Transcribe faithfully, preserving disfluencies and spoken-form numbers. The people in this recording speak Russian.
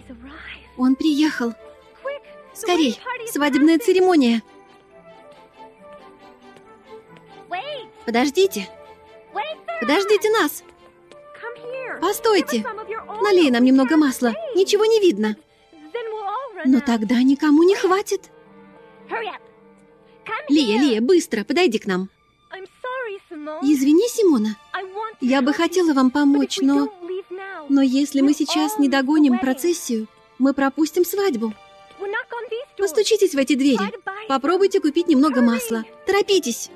Он приехал. Скорей, свадебная церемония. Подождите. Подождите нас. Постойте. Налей нам немного масла. Ничего не видно. Но тогда никому не хватит. Лия, Лия, быстро, подойди к нам. Извини, Симона. Я бы хотела вам помочь, но... Но если мы сейчас не догоним процессию, мы пропустим свадьбу. Постучитесь в эти двери. Попробуйте купить немного масла. Торопитесь.